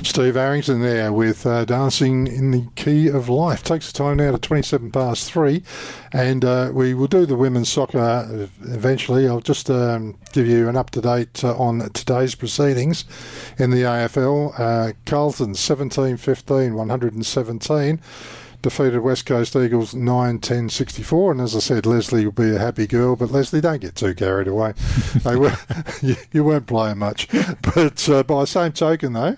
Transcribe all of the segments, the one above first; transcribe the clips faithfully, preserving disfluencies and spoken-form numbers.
Steve Arrington there with uh, Dancing in the Key of Life. Takes the time now to twenty-seven past three, and uh, we will do the women's soccer eventually. I'll just um, give you an up-to-date uh, on today's proceedings in the A F L. Uh, Carlton seventeen fifteen, one hundred seventeen. Defeated West Coast Eagles nine ten sixty-four, and as I said, Leslie will be a happy girl, but Leslie, don't get too carried away. they were, you, you weren't playing much. But uh, by the same token, though,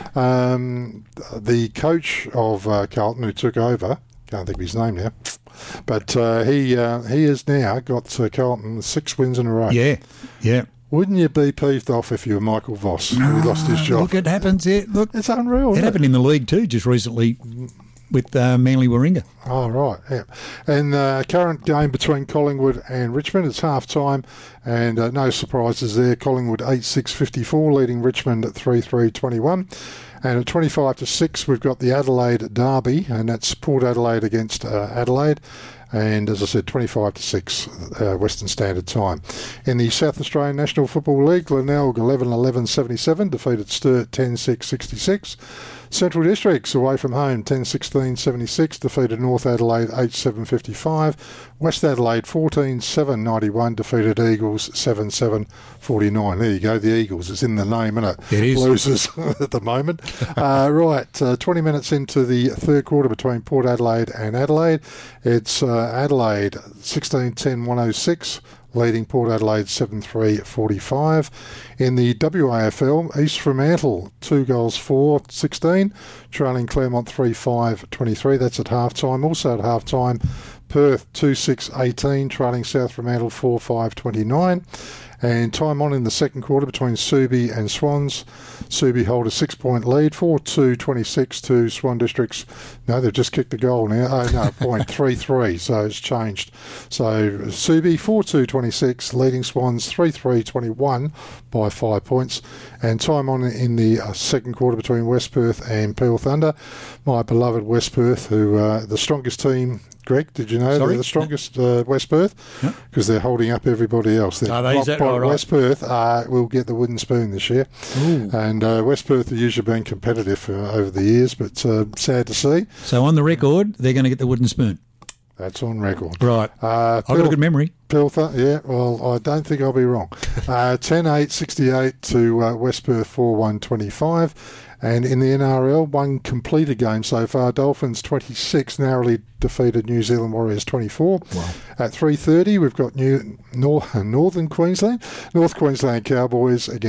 um, the coach of uh, Carlton who took over, can't think of his name now, but uh, he uh, he has now got uh, Carlton six wins in a row. Yeah, yeah. Wouldn't you be peeved off if you were Michael Voss, who lost his job? Look, it happens. Yeah, look, it's unreal. It happened it? in the league too, just recently. With uh, Manly Warringah. Oh, right, yeah. And uh, current game between Collingwood and Richmond, it's half-time, and uh, no surprises there. Collingwood eight six fifty-four, leading Richmond at three three twenty-one. And at twenty-five to six, we've got the Adelaide Derby, and that's Port Adelaide against uh, Adelaide. And as I said, twenty-five to six uh, Western Standard Time. In the South Australian National Football League, Glenelg eleven eleven seventy-seven, defeated Sturt ten six sixty-six. Central Districts away from home ten sixteen seventy-six, defeated North Adelaide eight seven fifty-five. West Adelaide fourteen seven ninety-one, defeated Eagles seven seven forty-nine. There you go, the Eagles. It's in the name, isn't it? It is. Losers at the moment. uh, right, uh, twenty minutes into the third quarter between Port Adelaide and Adelaide. It's uh, Adelaide sixteen ten one oh six. Leading Port Adelaide seven three forty-five. In the W A F L, East Fremantle two goals four sixteen, trailing Claremont three five twenty-three. That's at half-time. Also at half-time, Perth two six eighteen, trailing South Fremantle four five twenty-nine. And time on in the second quarter between Subi and Swans. Subi hold a six-point lead, four two twenty-six to Swan Districts. No, they've just kicked the goal now. Oh, no, point, three three, so it's changed. So Subi, four two twenty-six, leading Swans three three twenty-one by five points. And time on in the uh, second quarter between West Perth and Peel Thunder. My beloved West Perth, who uh, the strongest team... Greg, did you know Sorry? they're the strongest uh, West Perth? Because they're holding up everybody else. They're Are they? Is that right, right? West Perth uh, will get the wooden spoon this year. Ooh. And uh, West Perth have usually been competitive uh, over the years, but uh, sad to see. So on the record, they're going to get the wooden spoon. That's on record. Right. Uh, I've got a good memory. Pilther, yeah, well, I don't think I'll be wrong. Uh, ten eight sixty-eight to uh, West Perth four one twenty-five. And in the N R L, one completed game so far. Dolphins twenty-six narrowly defeated New Zealand Warriors twenty-four. Wow. At three thirty, we've got New North, Northern Queensland, North Queensland Cowboys against